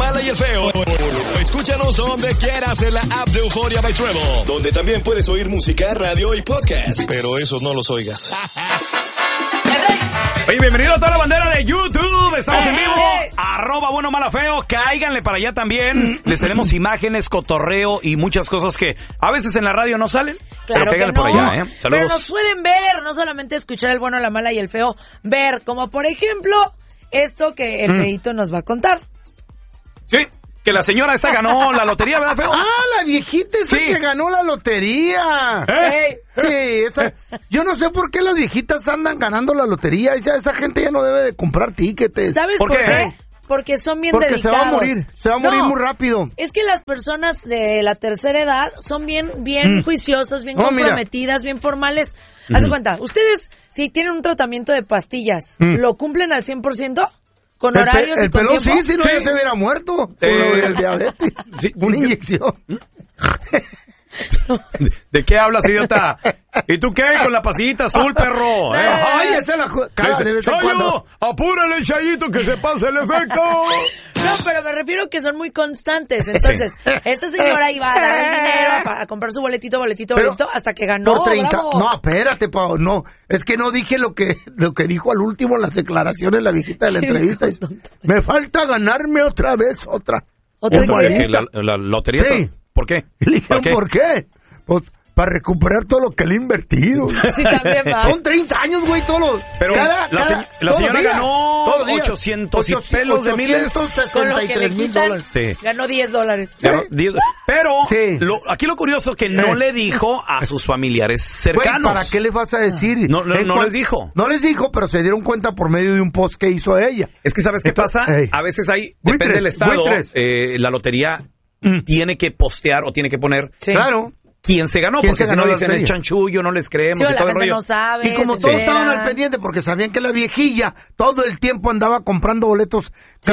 Mala y el Feo. Escúchanos donde quieras en la app de Euforia by Treble, donde también puedes oír música, radio y podcast. Pero esos no los oigas. Oye, bienvenido a toda la bandera de YouTube. Estamos en vivo. @bueno mala feo. Cáiganle para allá también. Les tenemos imágenes, cotorreo y muchas cosas que a veces en la radio no salen. Claro, pero cáiganle que no. por allá, Saludos. Pero nos pueden ver, no solamente escuchar el bueno, la mala y el feo. Ver, como por ejemplo, esto que el feíto nos va a contar. Sí. Que la señora esta ganó la lotería, ¿verdad, feo? Ah, la viejita esa que ganó la lotería. Sí, yo no sé por qué las viejitas andan ganando la lotería. Esa gente ya no debe de comprar tickets. ¿Sabes por qué? Porque son bien dedicados. Porque se va a morir muy rápido. Es que las personas de la tercera edad son bien juiciosas, bien comprometidas, bien formales. Haz de cuenta, ustedes, si tienen un tratamiento de pastillas, ¿lo cumplen al 100%? ¿Con horarios y con tiempo? Sí, si no ya se hubiera muerto. El diabetes. Sí. Una inyección. ¿De qué hablas, idiota? ¿Y tú qué? Con la pastillita azul, perro. Ay, esa es la cara de vez en cuando. Apúrale, Chayito, que se pase el efecto. No, pero me refiero que son muy constantes. Entonces, esta señora iba a dar el dinero a comprar su boletito, hasta que ganó. Por 30. Bravo. No, espérate, Pau, no. Es que no dije lo que dijo al último en las declaraciones la viejita de la entrevista. Me falta ganarme otra vez, otra. ¿Otra qué? ¿La lotería? Sí. ¿Por qué? Le dijeron, ¿por qué? Pues, para recuperar todo lo que le he invertido. Sí, también va. Son 30 años, güey, todos los... Pero la señora ganó 800 y pelos de miles. Con lo que le quitan, sí. Ganó $10. Pero sí. Aquí lo curioso es que no le dijo a sus familiares cercanos. Güey, ¿para qué les vas a decir? No les dijo. No les dijo, pero se dieron cuenta por medio de un post que hizo ella. Es que ¿sabes qué pasa? A veces depende del estado, la lotería tiene que postear o tiene que poner... Sí. Claro. ¿Quién se ganó? Porque si no dicen es chanchullo, no les creemos y todo el rollo. No sabe, y como todos estaban al pendiente porque sabían que la viejilla todo el tiempo andaba comprando boletos,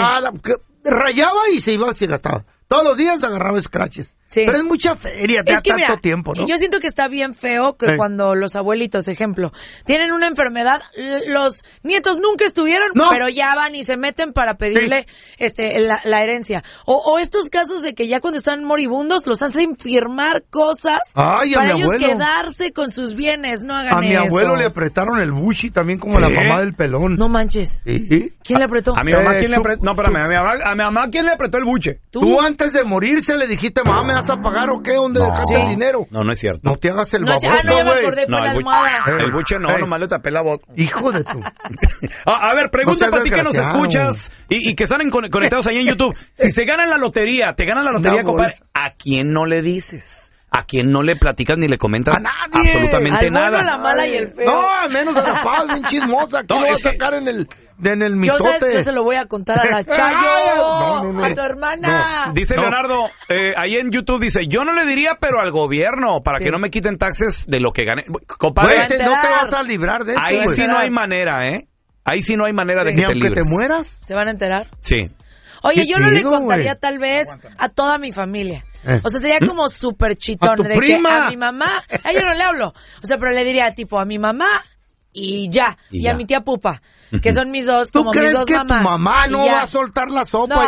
rayaba y se iba y se gastaba. Todos los días agarraba scratches. Sí. Pero es mucha feria, te da tanto tiempo, ¿no? Yo siento que está bien feo que cuando los abuelitos, ejemplo, tienen una enfermedad, los nietos nunca estuvieron, pero ya van y se meten para pedirle la herencia. O estos casos de que ya cuando están moribundos los hacen firmar cosas para ellos quedarse con sus bienes. No hagan eso. A mi abuelo le apretaron el bushi también como la mamá del pelón. No manches. ¿Sí? ¿Quién le apretó? A mi mamá, ¿quién le apretó? No, espérame, a mi mamá, ¿quién le apretó el buche? Tú antes de morirse le dijiste, mamá, ¿me vas a pagar o qué? ¿Dónde dejaste el dinero? No es cierto. No te hagas el baboso, no, ya me acordé, fue la almohada. El buche nomás le tapé la boca. Hijo de tu... A ver, pregunta para ti que nos escuchas y que están conectados ahí en YouTube. Si se ganan la lotería, compadre, ¿a quién no le dices? ¿A quién no le platicas ni le comentas? A nadie. Absolutamente nada. Bueno, la mala y el feo. No, al menos a la Paz, bien chismosa. ¿Qué lo va a sacar en el mitote? Yo se lo voy a contar a la Chayo, no. a tu hermana. No. Dice Leonardo, ahí en YouTube dice, yo no le diría, pero al gobierno, para que no me quiten taxes de lo que gane. Compadre, no te vas a librar de eso. Ahí sí no hay manera, Ahí sí no hay manera de que te libres. Ni aunque te mueras. ¿Se van a enterar? Sí. Oye, yo no le contaría tal vez a toda mi familia. O sea, sería como súper chitón. ¿A tu de prima? Que a mi mamá, a ella no le hablo. O sea, pero le diría tipo a mi mamá y ya. Y a mi tía Pupa, que son mis dos, como mis dos mamás. ¿Tú crees que tu mamá no va a soltar la sopa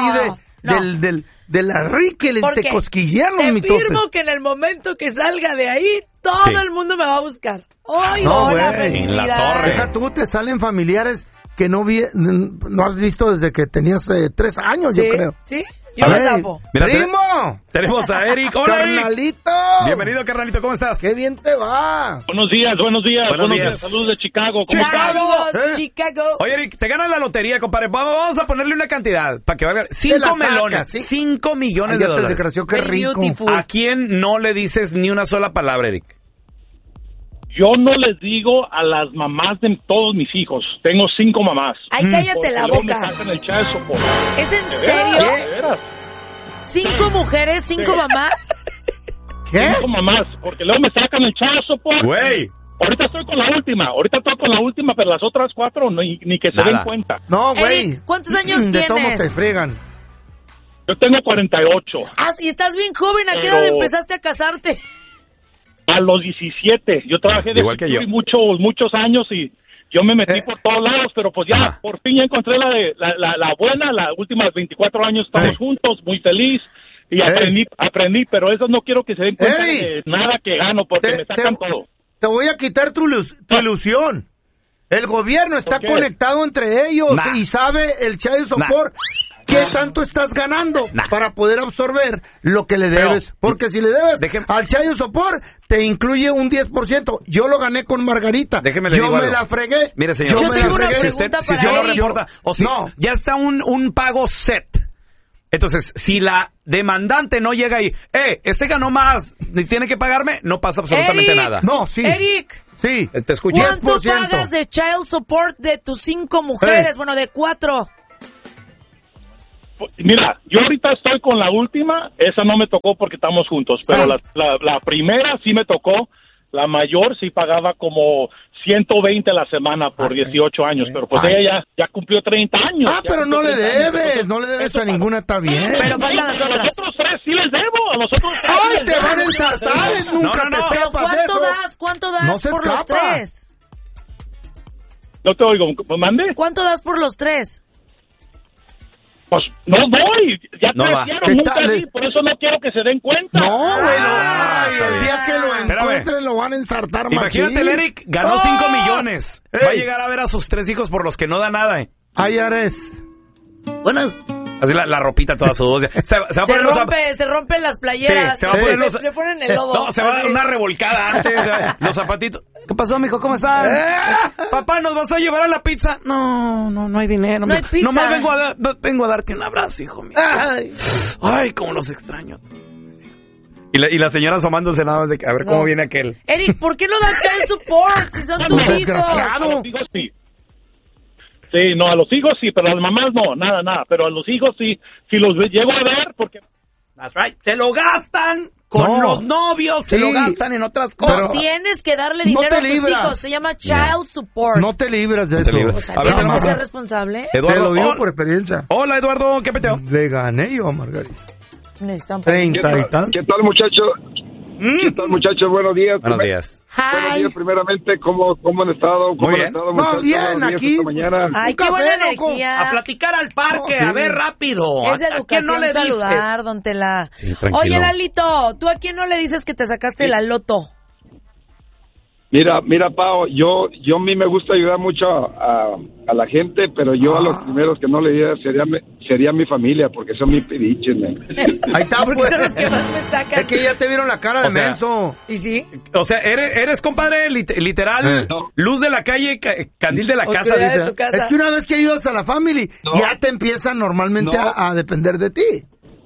de la rica y te cosquillean los mitotes? Te firmo que en el momento que salga de ahí, todo el mundo me va a buscar. ¡Ay, hola, felicidad! En la torre. Deja tú, te salen familiares que no has visto desde que tenías 3 años, yo creo. ¿Sí? Yo lo sapo. ¡Primo! Tenemos a Eric. ¡Hola, ¡Carnalito! Eric! Bienvenido, carnalito. ¿Cómo estás? ¡Qué bien te va! Buenos días. Buenos días. Saludos de Chicago. Chicago. Oye, Eric, te ganas la lotería, compadre. Vamos a ponerle una cantidad para que vaya. 5 melones. ¿Sí? 5 millones de dólares. Desgració, qué rico. ¿A quién no le dices ni una sola palabra, Eric? Yo no les digo a las mamás de todos mis hijos. Tengo 5 mamás. Ay, cállate la boca. Me sacan el chazo, ¿Es en serio? ¿De veras? 5 mujeres, 5 mamás. ¿Qué? 5 mamás, porque luego me sacan el chazo, Güey. Ahorita estoy con la última, pero las otras 4 ni que se den cuenta. No, güey. Eric, ¿cuántos años de cómo tienes? te fregan. Yo tengo 48. Ah, y estás bien joven. ¿A qué edad empezaste a casarte? A los 17. Yo trabajé de igual que yo. muchos años y yo me metí por todos lados, pero pues ya, por fin ya encontré la buena, las últimas 24 años estamos juntos, muy feliz, y aprendí, pero eso no quiero que se den cuenta de nada que gano, porque me sacan todo. Te voy a quitar tu ilusión. El gobierno está conectado entre ellos y sabe el child support qué tanto estás ganando para poder absorber lo que le debes. Porque si le debes al child support, te incluye un 10%. Yo lo gané con Margarita. Yo me la fregué. Mire, señor, yo tengo una pregunta si usted no reporta, o si ya está un pago set. Entonces, si la demandante no llega ahí, este ganó más, tiene que pagarme, no pasa absolutamente nada. No, sí. Eric. Sí. Te escuché. ¿Cuánto pagas de child support de tus 5 mujeres? Bueno, de 4. Mira, yo ahorita estoy con la última, esa no me tocó porque estamos juntos, pero la primera sí me tocó, la mayor sí pagaba como 120 a la semana por 18 años, pero pues ella ya cumplió 30 años. Pero no le debes a ninguna, está bien. Pero faltan las otras. A los otros 3 sí les debo, a los otros 3 ¡ay, te van a ensartar! Nunca te escapas de eso. ¿Cuánto das por los 3? No te oigo, ¿mande? ¿Cuánto das por los 3? Pues no doy, ya no te decían, nunca di, por eso no quiero que se den cuenta. No, güey, el día que lo encuentren lo van a ensartar más. Imagínate, el Eric ganó 5 millones. Va a llegar a ver a sus 3 hijos por los que no da nada. Ay, Ares. Buenas. Así la ropita toda sudosa. Se rompen las playeras. Sí, le ponen el lodo. No, se va a dar una revolcada antes. Los zapatitos. ¿Qué pasó, mijo? ¿Cómo estás? Papá, ¿nos vas a llevar a la pizza? No hay dinero. No hay pizza. Nomás vengo a darte un abrazo, hijo mío. Ay, cómo los extraño. Y la señora asomándose nada más de que a ver cómo viene aquel. Eric, ¿por qué no das child support si son tus hijos? A los hijos sí. Sí, no, a los hijos sí, pero a las mamás no, nada. Pero a los hijos sí los llevo a dar porque... That's right. Se lo gastan con los novios, se lo gastan en otras cosas. Pero tienes que darle dinero a tus hijos, se llama child support. No te libras de eso. O sea, tienes que ser responsable. Eduardo, te lo digo por experiencia. Hola, Eduardo, ¿qué peteo? Le gané yo a Margarita. 30 y tantos. ¿Qué tal, muchachos? ¿Qué tal, muchachos? Buenos días. Buenos días. Buenos días, primeramente. ¿Cómo han estado? Muy bien. No, bien, aquí. Ay, qué buena energía. A platicar al parque, a ver, rápido. Es de educación no le saludar, don Tela. Sí, tranquilo. Oye, Lalito, ¿tú a quién no le dices que te sacaste la loto? Mira, Pao, yo a mí me gusta ayudar mucho a la gente, pero yo a los primeros que no le diría sería mi familia, porque son mis pediches. Ahí está, porque son los que más me sacan. Es que ya te vieron la cara de menso. ¿Y sí? O sea, eres compadre, literal, luz de la calle, candil de la casa, dice. De tu casa. Es que una vez que ayudas a la family, ya te empiezan normalmente a depender de ti.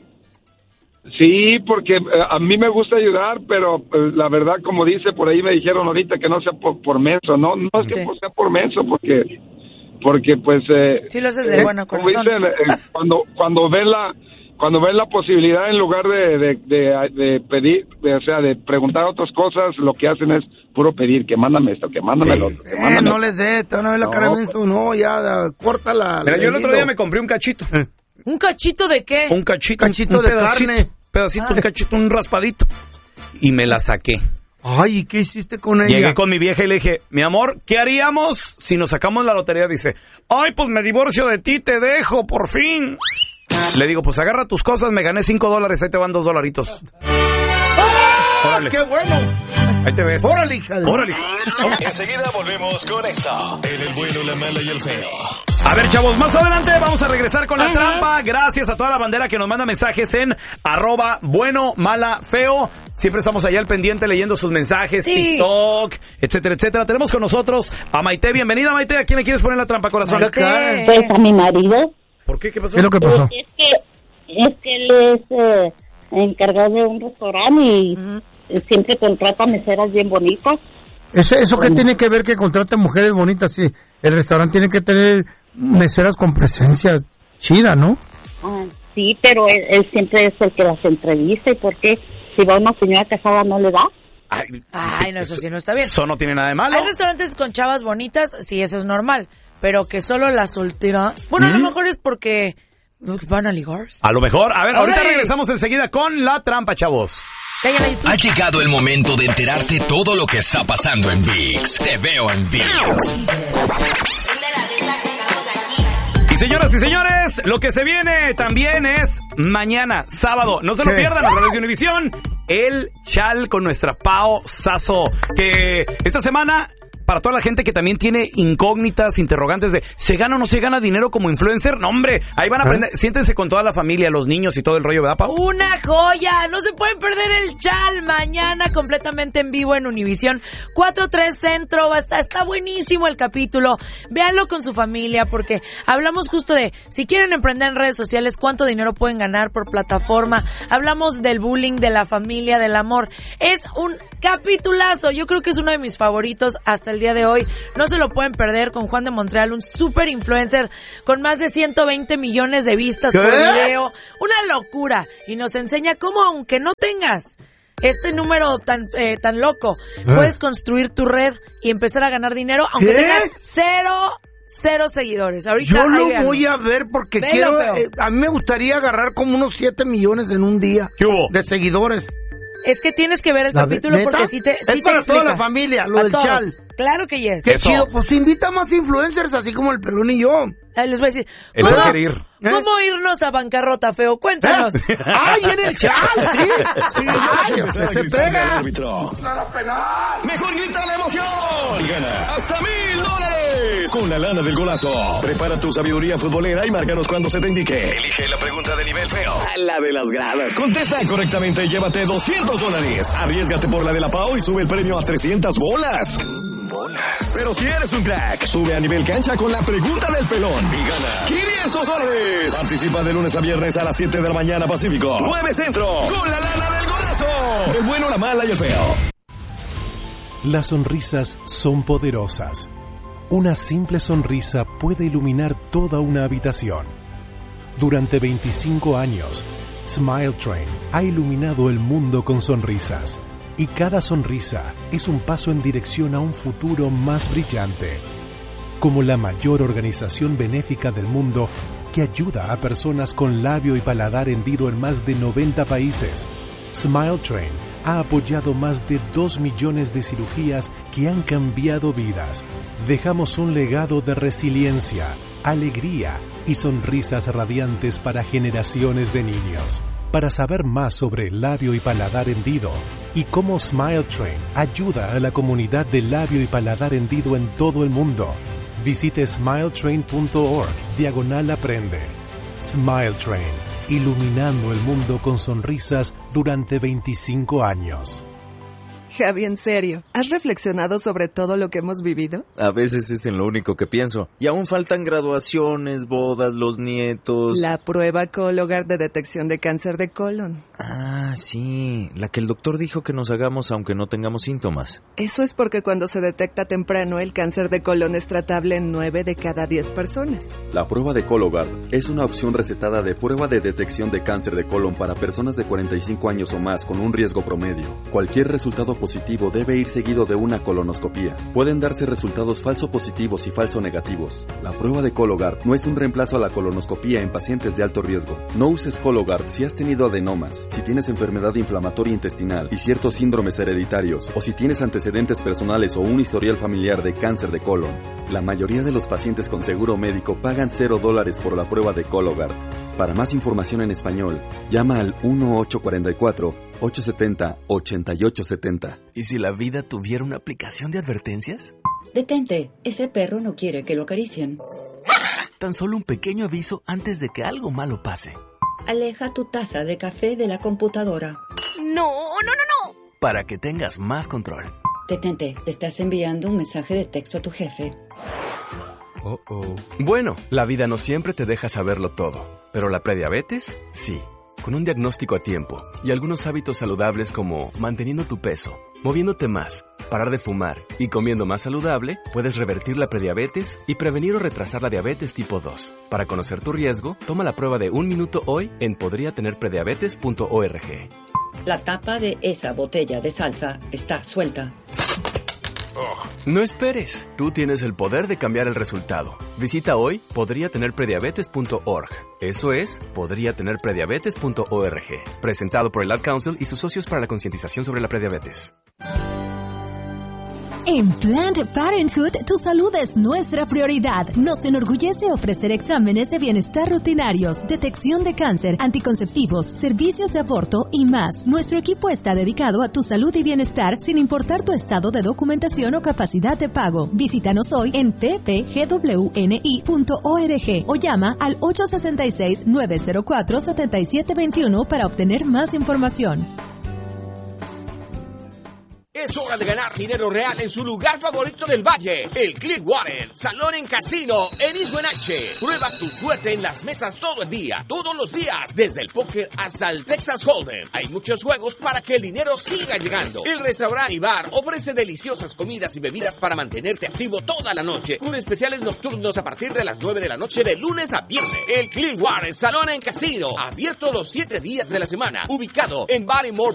Sí, porque a mí me gusta ayudar, pero la verdad, como dice, por ahí me dijeron ahorita que no sea por menso, no es que sea por menso, porque pues... sí lo haces de bueno corazón. Como dicen, cuando ven la posibilidad, en lugar de pedir, o sea, de preguntar otras cosas, lo que hacen es puro pedir, que mándame esto, que mándame lo otro. No les dé, te van a ver la cara de menso, no, ya, córtala. Mira, yo el otro día me compré un cachito. ¿Un cachito de qué? Un cachito de carne. Un cachito, un raspadito. Y me la saqué. Ay, ¿y qué hiciste con ella? Llegué con mi vieja y le dije, mi amor, ¿qué haríamos si nos sacamos la lotería? Dice, ay, pues me divorcio de ti, te dejo, por fin. Le digo, pues agarra tus cosas, me gané $5, ahí te van $2. ¡Órale! ¡Qué bueno! Ahí te ves. ¡Órale, hija de... ¡Órale! Enseguida volvemos con esto. El bueno, la mala y el feo. A ver, chavos, más adelante vamos a regresar con la trampa. Gracias a toda la bandera que nos manda mensajes en @bueno-mala-feo. Siempre estamos allá al pendiente leyendo sus mensajes, TikTok, etcétera, etcétera. Tenemos con nosotros a Maite. Bienvenida, Maite. ¿A quién le quieres poner la trampa, corazón? Pues a mi marido. ¿Por qué? ¿Qué pasó? ¿Qué es lo que pasó? Es que él es encargado de un restaurante y siempre contrata meseras bien bonitas. ¿Eso qué tiene que ver que contrata mujeres bonitas? Sí, el restaurante tiene que tener meseras con presencia chida, ¿no? Sí, pero él siempre es el que las entrevista. ¿Y por qué? Si va una señora casada, ¿no le da? Ay, no, eso sí no está bien. Eso no tiene nada de malo. Hay restaurantes con chavas bonitas, sí, eso es normal. Pero que solo las solteras... Bueno, a lo mejor es porque ¿Van a ligar? A lo mejor. A ver, ahorita regresamos enseguida con la trampa, chavos. Ha llegado el momento de enterarte todo lo que está pasando en ViX. Te veo en ViX. Y señoras y señores, lo que se viene también es mañana, sábado. No se lo pierdan a través de Univisión. El Chal con nuestra Pao Sasso. Que esta semana, para toda la gente que también tiene incógnitas, interrogantes de ¿se gana o no se gana dinero como influencer? No, hombre, ahí van a aprender. Siéntense con toda la familia, los niños y todo el rollo, ¿verdad, Pau? ¡Una joya! No se pueden perder el Chal mañana completamente en vivo en Univisión 4-3 Centro. Está buenísimo el capítulo. Véanlo con su familia porque hablamos justo de si quieren emprender en redes sociales, cuánto dinero pueden ganar por plataforma. Hablamos del bullying, de la familia, del amor. Es un capitulazo. Yo creo que es uno de mis favoritos hasta el día de hoy. No se lo pueden perder con Juan de Montreal, un super influencer con más de 120 millones de vistas por video. Una locura. Y nos enseña cómo, aunque no tengas este número tan loco, puedes construir tu red y empezar a ganar dinero, aunque tengas cero seguidores. Ahorita yo lo voy a ver porque quiero. A mí me gustaría agarrar como unos 7 millones en un día. ¿Qué hubo? De seguidores. Es que tienes que ver el capítulo porque sí te es para toda la familia, lo del Chal. Claro que yes. Qué chido. Pues invita más influencers así como el Pelón y yo. Les voy a decir, ¿cómo irnos a bancarrota, feo? Cuéntanos. ¡Ay, en el Chal! Sí. Se pega. Nada penal. Mejor grita la emoción. Y gana hasta $1,000 con la lana del golazo. Prepara tu sabiduría futbolera y márcanos cuando se te indique. Elige la pregunta de nivel feo. La de las gradas. Contesta correctamente y llévate $200. Arriésgate por la de la Pau y sube el premio a 300 bolas. Pero si eres un crack, sube a nivel cancha con la pregunta del pelón y gana $500. Participa de lunes a viernes a las 7 de la mañana Pacífico, 9 Centro, con la lana del golazo. El bueno, la mala y el feo. Las sonrisas son poderosas. Una simple sonrisa puede iluminar toda una habitación. Durante 25 años, Smile Train ha iluminado el mundo con sonrisas. Y cada sonrisa es un paso en dirección a un futuro más brillante. Como la mayor organización benéfica del mundo que ayuda a personas con labio y paladar hendido en más de 90 países, Smile Train ha apoyado más de 2 millones de cirugías que han cambiado vidas. Dejamos un legado de resiliencia, alegría y sonrisas radiantes para generaciones de niños. Para saber más sobre el labio y paladar hendido y cómo Smile Train ayuda a la comunidad de labio y paladar hendido en todo el mundo, visite smiletrain.org/aprende. Smile Train, iluminando el mundo con sonrisas durante 25 años. Javi, en serio, ¿has reflexionado sobre todo lo que hemos vivido? A veces es en lo único que pienso. Y aún faltan graduaciones, bodas, los nietos... La prueba Cologuard de detección de cáncer de colon. Ah, sí, la que el doctor dijo que nos hagamos aunque no tengamos síntomas. Eso es porque cuando se detecta temprano, el cáncer de colon es tratable en 9 de cada 10 personas. La prueba de Cologuard es una opción recetada de prueba de detección de cáncer de colon para personas de 45 años o más con un riesgo promedio. Cualquier resultado positivo debe ir seguido de una colonoscopía. Pueden darse resultados falso positivos y falso negativos. La prueba de Cologuard no es un reemplazo a la colonoscopía en pacientes de alto riesgo. No uses Cologuard si has tenido adenomas, si tienes enfermedad inflamatoria intestinal y ciertos síndromes hereditarios, o si tienes antecedentes personales o un historial familiar de cáncer de colon. La mayoría de los pacientes con seguro médico pagan $0 por la prueba de Cologuard. Para más información en español, llama al 1-844-870-8870. ¿Y si la vida tuviera una aplicación de advertencias? Detente, ese perro no quiere que lo acaricien. Tan solo un pequeño aviso antes de que algo malo pase. Aleja tu taza de café de la computadora. No. Para que tengas más control. Detente, estás enviando un mensaje de texto a tu jefe. Bueno, la vida no siempre te deja saberlo todo, pero la prediabetes, sí. Con un diagnóstico a tiempo y algunos hábitos saludables como manteniendo tu peso, moviéndote más, parar de fumar y comiendo más saludable, puedes revertir la prediabetes y prevenir o retrasar la diabetes tipo 2. Para conocer tu riesgo, toma la prueba de 1 minuto hoy en podriatenerprediabetes.org. La tapa de esa botella de salsa está suelta. No esperes. Tú tienes el poder de cambiar el resultado. Visita hoy podriatenerprediabetes.org. Eso es, podriatenerprediabetes.org. Presentado por el Ad Council y sus socios para la concientización sobre la prediabetes. En Planned Parenthood, tu salud es nuestra prioridad. Nos enorgullece ofrecer exámenes de bienestar rutinarios, detección de cáncer, anticonceptivos, servicios de aborto y más. Nuestro equipo está dedicado a tu salud y bienestar sin importar tu estado de documentación o capacidad de pago. Visítanos hoy en ppgwni.org o llama al 866-904-7721 para obtener más información. Es hora de ganar dinero real en su lugar favorito del valle, el Clearwater Salón en Casino en East Wenatchee. Prueba tu suerte en las mesas todo el día, todos los días, desde el póker hasta el Texas Hold'em. Hay muchos juegos para que el dinero siga llegando. El restaurante y bar ofrece deliciosas comidas y bebidas para mantenerte activo toda la noche, con especiales nocturnos a partir de las 9 de la noche de lunes a viernes. El Clearwater Salón en Casino, abierto los 7 días de la semana, ubicado en Barrymore